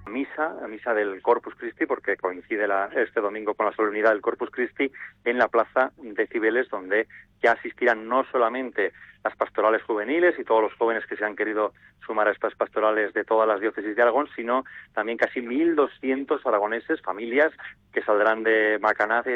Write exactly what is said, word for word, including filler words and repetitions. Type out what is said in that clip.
misa, la misa del Corpus Christi, porque coincide la, este domingo con la solemnidad del Corpus Christi, en la plaza de Cibeles, donde ya asistirán no solamente las pastorales juveniles y todos los jóvenes que se han querido sumar a estas pastorales de todas las diócesis de Aragón, sino también casi mil doscientos aragoneses, familias que saldrán de Macanaz